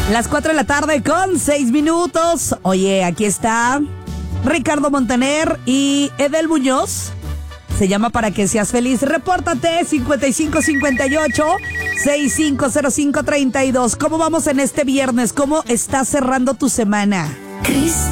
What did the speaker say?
Las 4 de la tarde con 6 minutos. Oye, aquí está Ricardo Montaner y Edel Muñoz. Se llama Para que seas feliz. Repórtate 5558-650532. ¿Cómo vamos en este viernes? ¿Cómo está cerrando tu semana? Cris